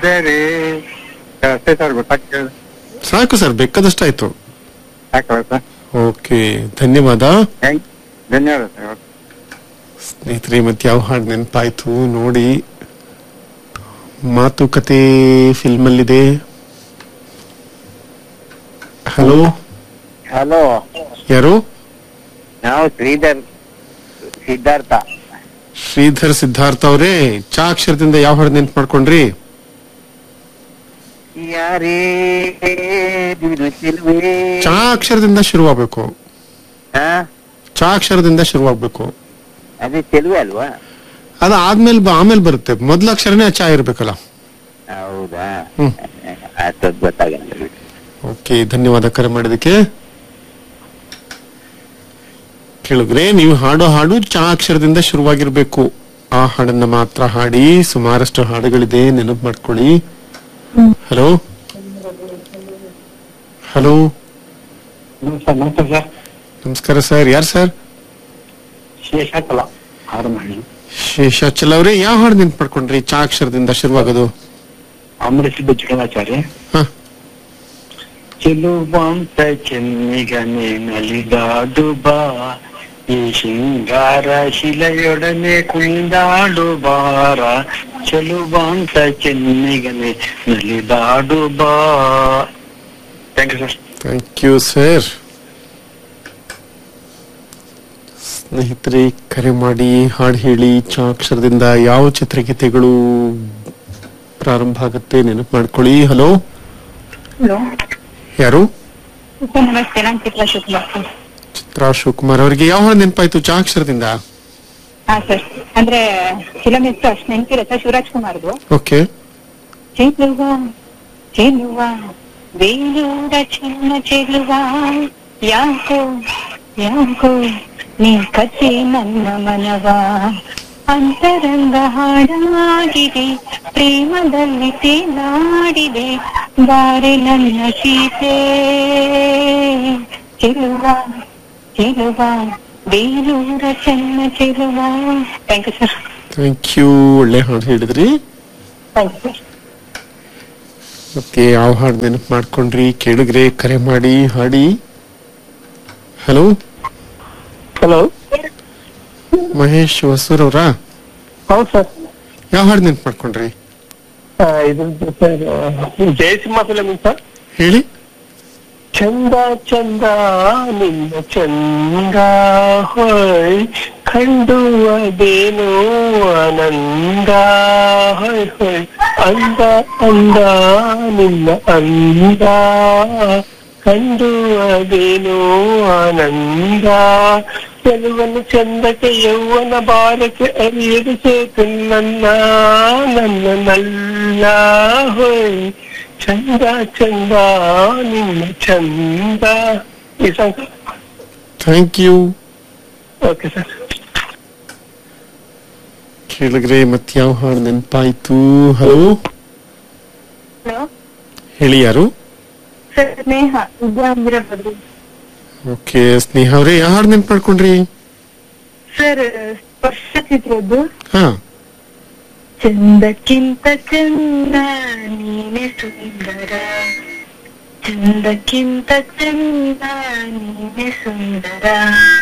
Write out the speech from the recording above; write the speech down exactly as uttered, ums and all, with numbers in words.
ಬೇರೆ ಅಷ್ಟೇ ಸರ್ ಗೊತ್ತಾಗ್ತದೆ. ಸಾಕು ಸರ್, ಬೇಕಾದಷ್ಟಾಯ್ತು. ಸಾಕಲ್ಲ ಸರ್. ಓಕೆ, ಧನ್ಯವಾದ. ಥ್ಯಾಂಕ್ ಧನ್ಯವಾದ ಸರ್. ಸ್ನೇಹಿತರೆ, ಮತ್ತೆ ಯಾವ ಹಾಡು ನೆನಪಾಯ್ತು ನೋಡಿ. ಮಾತುಕತೆ ಫಿಲ್ಮ್ ಅಲ್ಲಿದೆ. ಹಲೋ, ಹಲೋ, ಯಾರು? ನಾವು ಶ್ರೀಧರ್ ಸಿದ್ಧಾರ್ಥ. ಶ್ರೀಧರ್ ಸಿದ್ಧಾರ್ಥ ಅವರೇ, ಚಾ ಅಕ್ಷರದಿಂದ ಯಾವ ಹಾಡು ನೆನ್ಪು ಮಾಡ್ಕೊಂಡ್ರಿ? ಯಾರೇ ಬಿರುಸಿಲ್ವೇ. ಚಾ ಅಕ್ಷರದಿಂದ ಶುರುವಾಗಬೇಕು. ಹಾ, ಚಾ ಅಕ್ಷರದಿಂದ ಶುರುವಾಗಬೇಕು. ಅದೇ ಚೆಲುವೆ ಅಲ್ವಾ? ಅದ ಆದ್ಮೇಲೆ ಆಮೇಲೆ ಬರುತ್ತೆ. ಮೊದ್ಲ ಅಕ್ಷರನೇ ಚಾ ಇರ್ಬೇಕಲ್ಲ. ಹೌದಾ? ಹ್ಮ್. ಅಷ್ಟೊಂದು ಗೊತ್ತಾಗಲ್ಲ. ಓಕೆ, ಧನ್ಯವಾದ ಕರೆ ಮಾಡಿದಕ್ಕೆ. ಕೇಳಿದ್ರೆ ನೀವು ಹಾಡೋ ಹಾಡು ಚಾ ಅಕ್ಷರದಿಂದ ಶುರುವಾಗಿರ್ಬೇಕು. ಆ ಹಾಡನ್ನ ಮಾತ್ರ ಹಾಡಿ. ಸುಮಾರಷ್ಟು ಹಾಡುಗಳಿದೆ, ನೆನಪು ಮಾಡ್ಕೊಳ್ಳಿ. ಹಲೋ ಹಲೋ ನಮಸ್ಕಾರ ಸರ್, ಯಾರು ಸರ್? ಶೇಷಾಚಲ. ಶೇಷಾಚಲ ಅವರೇ, ಯಾವ ಹಾಡು ನೆನ್ಪು ಮಾಡ್ಕೊಂಡ್ರಿ ಚಾ ಅಕ್ಷರದಿಂದ ಶುರುವಾಗೋದು? ಅಮೃತ ಜಗದಾಚಾರ್ಯ. ಹ, ಚೆಲುವಂತ ಚೆನ್ನಿಗನೆ ನಲಿದಾಡು ಬಾ, ಈ ಶೃಂಗಾರ ಶಿಲೆಯೊಡನೆ ಕುಣಿದಾಡು ಬಾರ, ಚೆಲುವಂತ ಚೆನ್ನಿಗನೆ ನಲಿದಾಡು ಬಾ. Thank you sir. Thank you sir. ಸ್ನೇಹಿತರೆ, ಕರೆ ಮಾಡಿ ಹಾಡು ಹೇಳಿ. ಚಾ ಅಕ್ಷರದಿಂದ ಯಾವ ಚಿತ್ರಗೀತೆಗಳು ಪ್ರಾರಂಭ ಆಗುತ್ತೆ ನೆನಪು ಮಾಡ್ಕೊಳ್ಳಿ. ಹಲೋ, ಹಲೋ, ಯಾರು? ಸರ್ ನಮಸ್ತೆ, ನಾನು ಚಿತ್ರಾ ಶಿವಕುಮಾರ್. ಚಿತ್ರಾ ಶಿವಕುಮಾರ್ ಅವರಿಗೆ ಯಾವ ಹಾಡು ನೆನಪಾಯ್ತು ಚಾ ಅಕ್ಷರದಿಂದ? ಹಾ ಸರ್, ಅಂದ್ರೆ ಫಿಲಂ ಹೆಸರು ಅಷ್ಟು ನೆನಪಿಲ್ಲ ಸರ್, ಶಿವರಾಜ್ ಕುಮಾರ್ದು. ಓಕೆ. ಚೆಲುವ ಚೆಲುವ ಬೇಲೂರ ಚೆನ್ನ ಚೆಲುವ, ಯಾಕೋ ಯಾಕೋ ನೀ ಕತೆ ನನ್ನ ಮನವ, ಅಂತರಂಗ ಹಾಡಾಗಿದೆ, ಪ್ರೇಮದಲ್ಲಿ ತೇಲಾಡಿದೆ, ಬಾರೆ ನನ್ನ ಸೀತೆ, ಚೆಲುವ ಚೆಲುವ ಬೇಲೂರ ಚೆನ್ನ ಚೆಲುವ. Thank you sir. Thank you, ಒಳ್ಳೆ ಹಾಡು ಹೇಳಿದ್ರಿ. Thank you sir. ಮತ್ತೆ ಯಾವ ಹಾಡು ನೆನಪು ಮಾಡ್ಕೊಂಡ್ರಿ ಕೇಳಿದ್ರೆ ಕರೆ ಮಾಡಿ ಹಾಡಿ. ಹಲೋ ಹಲೋ, ಮಹೇಶ್ ಹೊಸೂರ್ ಅವರಾ? ಹೌದು ಸರ್. ಯಾವ ಹಾಡು ನೆನಪು ಮಾಡ್ಕೊಂಡ್ರಿ? ಇದು ಸರ್ ಜಯಸಿಂಹ ಫಿಲಮ್ ಸರ್. ಹೇಳಿ. ಚಂದ ಚಂದ ನಿನ್ನ ಚಂದ ಹೊಯ್ ಕಂಡು ಅದೇನೋ ಆನಂದ, ಹೊಯ್ ಹೊಯ್ ಅಂದ ಅಂದ ನಿನ್ನ ಅಂದ, ಕಂಡು ಅದೇನೋ ಆನಂದ, ಚೆಲುವನು ಚಂದಕ್ಕೆ ಯೌವನ ಬಾರಕ್ಕೆ ಅರಿಯದು ಸೇತು ನನ್ನ ನನ್ನಲ್ಲ, ಹೊಯ್ ಚಂದ ಚಂದ ನಿನ್ನ ಚಂದ. ಈ song. Thank you. Okay sir. ಕೇಳಿದ್ರೆ ಮತ್ತೆ ಯಾವ ಹಾಡು ನೆನಪಾಯ್ತು? ಹಲೋ ಹಲೋ ಹೇಳಿ, ಯಾರು? ಸರ್ ಸ್ನೇಹ ವಿದ್ಯಾಮಿರಬಹುದು. ಓಕೆ, ಸ್ನೇಹ ಅವ್ರೆ ಯಾವ ಹಾಡು ನೆನಪು ಮಾಡ್ಕೊಂಡ್ರಿ? ಸರ್ ಸ್ಪರ್ಶ ಚಿತ್ರದ್ದು. ಹಾ, ಚಂದಕ್ಕಿಂತ ಚಂದ ನೀನೆ ಸುಂದರ, ಚಂದಕ್ಕಿಂತ ಚಂದ ನೀನೆ ಸುಂದರ.